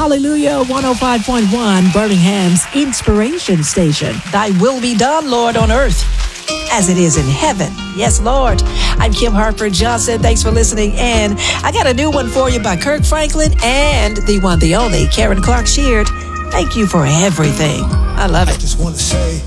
Hallelujah 105.1, Birmingham's inspiration station. Thy will be done, Lord, on earth as it is in heaven. Yes, Lord. I'm Kim Harper Johnson. Thanks for listening. And I got a new one for you by Kirk Franklin and the one, the only, Karen Clark Sheard. Thank you for everything. I love it. I just want to say